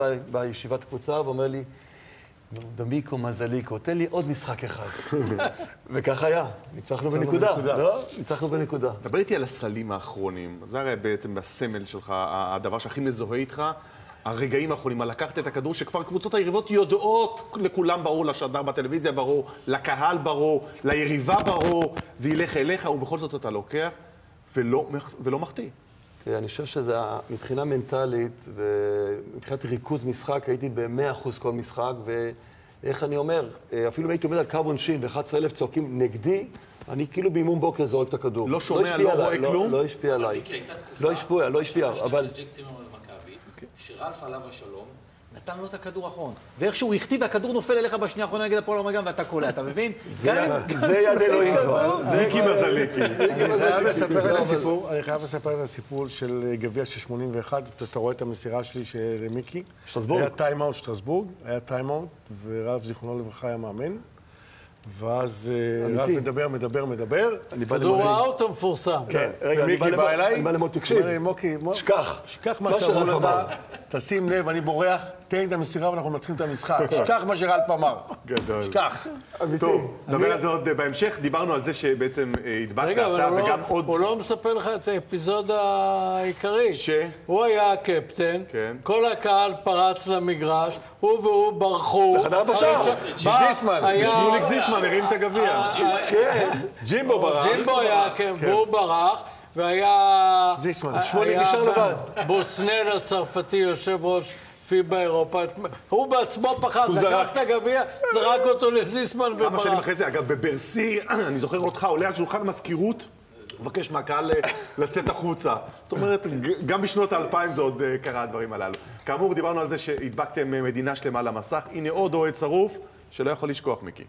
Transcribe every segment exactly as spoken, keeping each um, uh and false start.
בישיבת קבוצה ואומר לי, דמיקו, מזליקו, תן לי עוד משחק אחד. וכך היה, ניצחנו בנקודה. לא? ניצחנו בנקודה. דבר איתי על הסלים האחרונים. זה הרי בעצם בסמל שלך, הדבר שהכי מזוהה איתך, הרגעים האחרונים, לקחת את הכדור שכבר קבוצות היריבות יודעות, לכולם ברור, לשדר בטלוויזיה ברור, לקהל ברור, ליריבה ברור, זה ילך אליך, ובכל זאת אתה לוקח ולא, ולא מחטיא. תראה, אני חושב שזה מבחינה מנטלית ומבחינת ריכוז משחק, הייתי ב-מאה אחוז כל משחק, ואיך אני אומר, אפילו אם הייתי עומד על קו עונשין ו-אחד עשר אלף צועקים נגדי, אני כאילו באימון בוקר זורק את הכדור. לא שומע, לא רואה כלום? לא השפיע עליי. לא השפיע, לא השפיע, אבל... שרלף עליו השלום, נתן לו את הכדור האחרון. ואיכשהו הכתיב, והכדור נופל אליך בשנייה האחרונה נגד הפועל רמת גן, ואתה קולע, אתה מבין? זה יד אלוהים כבר. זה מיקי מזליקי. אני חייב לספר את הסיפור של גביע של שמונים ואחת, שאתה רואה את המסירה שלי של מיקי. שטרסבורג. היה טיימאוט שטרסבורג, היה טיימאוט, ורלף זיכרונו לברכה היה מאמן. ואז רלף מדבר, מדבר, מדבר. כדור האוטו מפורסם. כן, רגע, אני בא למות, תקשיב. שכח. שכח מה שאמרו לך. תשים לב, אני בורח, תן לי את המסירה ואנחנו מתחילים את המשחק. שכח מה שרלף אמר. גדול. שכח. טוב, נדבר על זה עוד בהמשך. דיברנו על זה שבעצם הדבקת רגע, אתה וגם עוד... הוא לא מספר לך את האפיזודה העיקרית. ש? הוא היה הקפטן, כן. כל הקהל פרץ למגרש, הוא והוא ברחו. בחדר בשער. זיסמן, שמוליק זיסמן הרים את הגביע. כן. ג'ימבו ברח. ג'ימבו היה, כן, והוא ברח. והיה... זיסמן. שמוליק נשאר לבד. בוסנל הצרפתי, יושב ראש פיבה אירופה. הוא בעצמו פחד, לקח את הגביע, זרק אותו לזיסמן וברח. כמה שנים אחרי זה, אגב, בברסי, אני זוכר אותך, עולה על שולחן המזכירות, מבקש מהקהל לצאת החוצה. זאת אומרת, גם בשנות האלפיים זה עוד קרה הדברים הללו. כאמור, דיברנו על זה שהדבקתם מדינה שלמה למסך. הנה עוד אוהד שרוף שלא יכול לשכוח, מיקי.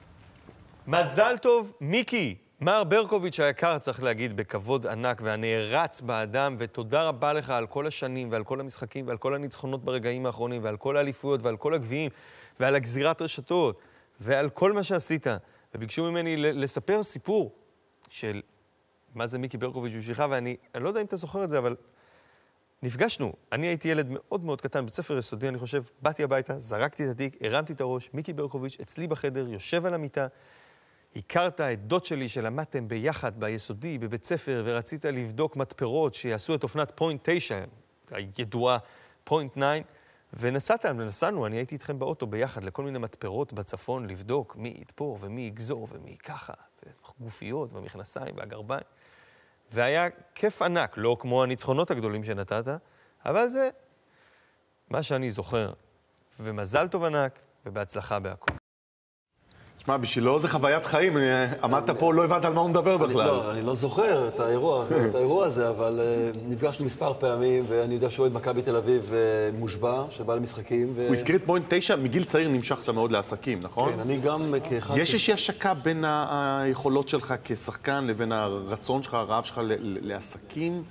מזל טוב, מיקי. מר ברקוביץ' היקר, צריך להגיד, בכבוד ענק, והנערץ באדם, ותודה רבה לך על כל השנים, ועל כל המשחקים, ועל כל הניצחונות ברגעים האחרונים, ועל כל האליפויות, ועל כל הגביעים, ועל הגזירת רשתות, ועל כל מה שעשית. וביקשו ממני לספר סיפור של מה זה מיקי ברקוביץ' בשבילך, ואני אני לא יודע אם אתה זוכר את זה, אבל נפגשנו. אני הייתי ילד מאוד מאוד קטן, בית ספר יסודי, אני חושב, באתי הביתה, זרקתי את התיק, הרמתי את הראש, מיקי ברקוביץ' אצלי בחדר, יושב על המיטה, הכרת את דוד שלי שלמדתם ביחד ביסודי, בבית ספר, ורצית לבדוק מתפרות שיעשו את אופנת פוינט תשע, הידועה פוינט תשע, ונסעתם, ונסענו, אני הייתי איתכם באוטו ביחד לכל מיני מתפרות בצפון לבדוק מי יתפור ומי יגזור ומי ככה, וגופיות ומכנסיים והגרביים. והיה כיף ענק, לא כמו הניצחונות הגדולים שנתת, אבל זה מה שאני זוכר. ומזל טוב ענק, ובהצלחה בהכל. תשמע, בשבילו זה חוויית חיים, עמדת פה, לא הבנת על מה הוא מדבר בכלל. לא, אני לא זוכר את האירוע, את האירוע הזה, אבל נפגשנו מספר פעמים, ואני יודע שאוהד מכבי תל אביב מושבע, שבא למשחקים. הוא הזכיר את פוינט תשע, מגיל צעיר נמשכת מאוד לעסקים, נכון? כן, אני גם כאחד... יש איזושהי השקה בין היכולות שלך כשחקן לבין הרצון שלך, הרעב שלך לעסקים?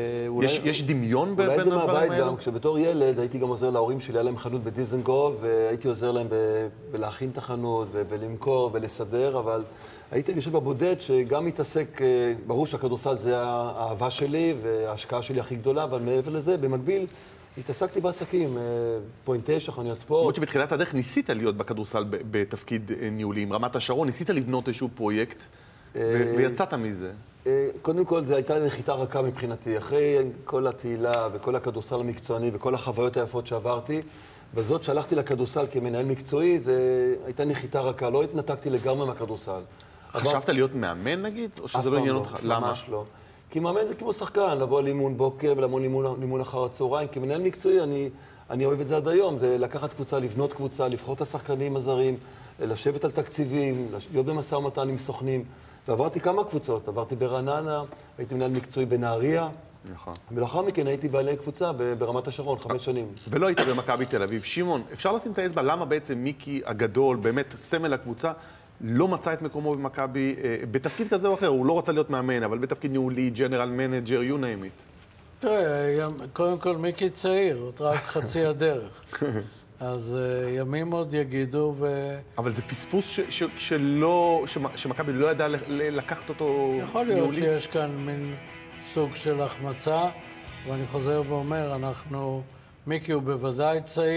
יש דמיון בין הדברים האלו? אולי זה מהבית גם, כשבתור ילד הייתי גם עוזר להורים שלי, היה להם חנות בדיזנגוף, והייתי עוזר להם בלהכין את החנות ולמכור ולסדר, אבל הייתי יושב בבודד שגם מתעסק, ברור שהכדורסל זה האהבה שלי וההשקעה שלי הכי גדולה, אבל מעבר לזה, במקביל, התעסקתי בעסקים, פוינט תשע, חנויות ספורט. למרות שבתחילת הדרך ניסית להיות בכדורסל בתפקיד ניהולי, עם רמת השרון, ניסית לבנות איזשהו פרויקט, ויצאת מזה. קודם כל, זו הייתה נחיתה רכה מבחינתי. אחרי כל התהילה וכל הכדורסל המקצועני וכל החוויות היפות שעברתי, בזאת שהלכתי לכדורסל כמנהל מקצועי, זו הייתה נחיתה רכה, לא התנתקתי לגמרי מהכדורסל. חשבת להיות מאמן נגיד? או שזה לא עניין אותך? למה? ממש לא. כי מאמן זה כמו שחקן, לבוא לאימון בוקר ולמון אימון אחר הצהריים. כמנהל מקצועי אני, אני אוהב את זה עד היום, זה לקחת קבוצה, לבנות קבוצה, לבחור את השחקנים הזרים, לשבת על תקציבים, להיות במשא ומתן עם סוכנים. ועברתי כמה קבוצות, עברתי ברעננה, הייתי מנהל מקצועי בנהריה. נכון. ולאחר מכן הייתי בעלי קבוצה ברמת השרון, חמש שנים. ולא היית במכבי תל אביב. שמעון, אפשר לשים את האצבע, למה בעצם מיקי הגדול, באמת סמל הקבוצה, לא מצא את מקומו במכבי, בתפקיד כזה או אחר, הוא לא רצה להיות מאמן, אבל בתפקיד ניהולי, ג'נרל מנג'ר, you name it. תראה, קודם כל מיקי צעיר, עוד רק חצי הדרך. אז ימים עוד יגידו ו... אבל זה פספוס שלא, שמכבי לא ידע לקחת אותו ניהולי? יכול להיות שיש כאן מין סוג של החמצה, ואני חוזר ואומר, אנחנו, מיקי הוא בוודאי צעיר.